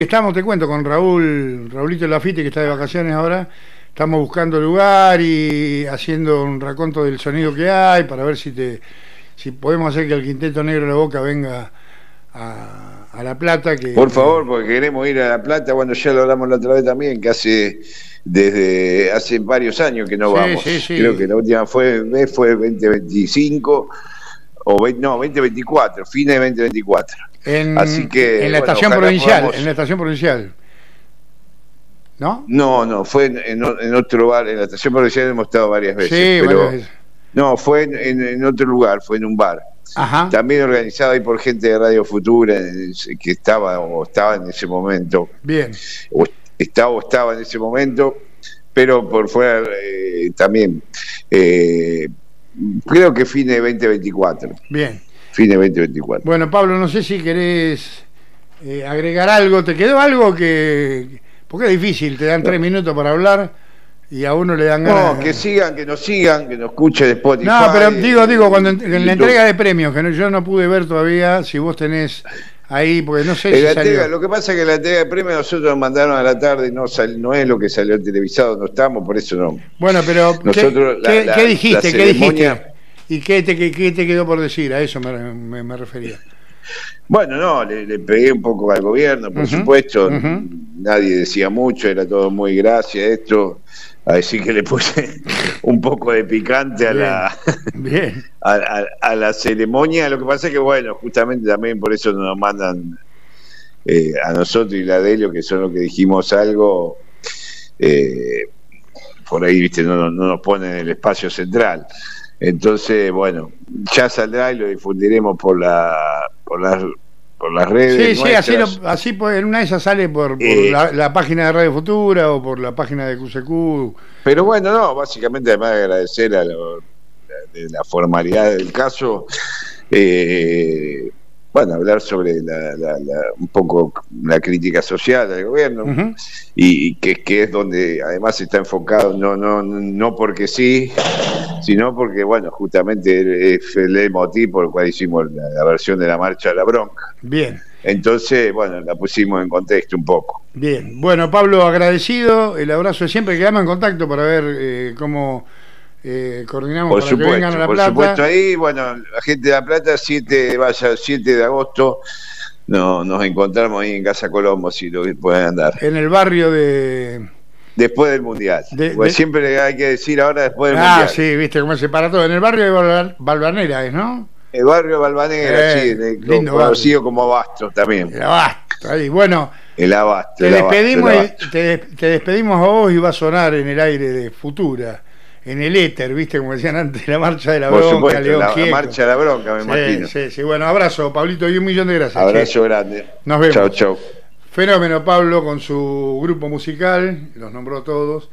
Estamos, te cuento, con Raulito Lafite, que está de vacaciones ahora. Estamos buscando lugar y haciendo un raconto del sonido que hay para ver si podemos hacer que el Quinteto Negro de la Boca venga a La Plata. Por favor, porque queremos ir a La Plata. Bueno, ya lo hablamos la otra vez también, que desde hace varios años que no vamos. Sí. Creo que la última fue 2025 no, 2024, fines de 2024. Así que en la estación provincial, en la estación provincial. ¿No? No, fue en otro bar, en la estación provincial hemos estado varias veces. Sí, pero varias veces. No, fue en otro lugar, fue en un bar. Ajá. También organizado ahí por gente de Radio Futura, que estaba en ese momento. Bien. Estaba en ese momento, pero por fuera también. Creo que fin de 2024. Bien. Fin de 2024. Bueno, Pablo, no sé si querés agregar algo. ¿Te quedó algo que...? Porque es difícil, te dan 3 minutos para hablar y a uno le dan ganas... No, que sigan, que nos escuchen de Spotify. No, pero digo, cuando en la entrega de premios, que yo no pude ver todavía, si vos tenés ahí, porque no sé si salió. Lo que pasa es que en la entrega de premios nosotros nos mandaron a la tarde y no es lo que salió televisado, no estamos, por eso no. Bueno, pero nosotros, ¿qué dijiste? ¿Qué dijiste? ¿Y qué te quedó por decir? A eso me refería. Bueno, no, le pegué un poco al gobierno, por supuesto. Nadie decía mucho, era todo muy gracia esto. A decir que le puse un poco de picante Bien. a la ceremonia. Lo que pasa es que, bueno, justamente también por eso nos mandan a nosotros y la Delio, que son los que dijimos algo, por ahí, viste, no nos ponen en el espacio central. Entonces, bueno, ya saldrá y lo difundiremos por las redes. Sí, así pues, en una de esas sale por la página de Radio Futura o por la página de QCQ. Pero bueno, no, básicamente además de agradecer de la formalidad del caso, bueno, hablar sobre un poco la crítica social del gobierno, y que es donde además está enfocado, no porque sí, sino porque, bueno, justamente es el leitmotiv por el cual hicimos la versión de la marcha de la bronca. Bien. Entonces, bueno, la pusimos en contexto un poco. Bien. Bueno, Pablo, agradecido, el abrazo de siempre, quedamos en contacto para ver cómo coordinamos para que vengan a La Plata. Por supuesto, ahí, bueno, la gente de La Plata, 7 de agosto, nos encontramos ahí en Casa Colombo, si lo pueden andar. En el barrio de... Después del Mundial. Siempre hay que decir ahora después del Mundial. Sí, viste cómo se para todo. En el barrio de Balvanera, ¿no? El barrio de Balvanera, sí, conocido como Abasto también. El Abasto, ahí. Bueno, el Abasto. Te despedimos a vos y va a sonar en el aire de Futura, en el éter, viste, como decían antes, la marcha de la bronca. Por supuesto, León la marcha de la bronca, me imagino. Sí, bueno, abrazo, Pablito, y 1.000.000 de gracias. Abrazo grande. Nos vemos. Chau. Fenómeno, Pablo, con su grupo musical, los nombró todos.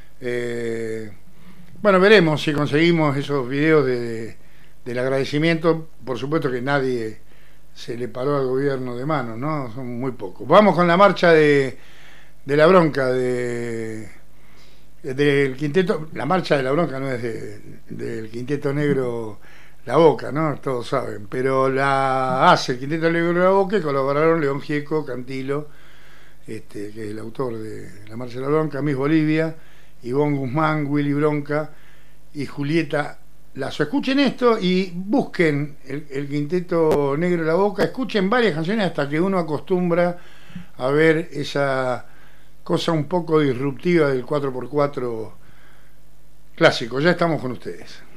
Bueno, veremos si conseguimos esos videos del agradecimiento. Por supuesto que nadie se le paró al gobierno de mano, ¿no? Son muy pocos. Vamos con la marcha de la bronca del quinteto. La marcha de la bronca no es del Quinteto Negro La Boca, ¿no? Todos saben. Pero la hace el Quinteto Negro La Boca y colaboraron León Gieco, Cantilo, que es el autor de la marcha de la bronca, Miss Bolivia, Ivonne Guzmán, Willy Bronca y Julieta Lazo. Escuchen esto y busquen el Quinteto Negro La Boca, escuchen varias canciones hasta que uno acostumbra a ver esa cosa un poco disruptiva del 4x4 clásico. Ya estamos con ustedes.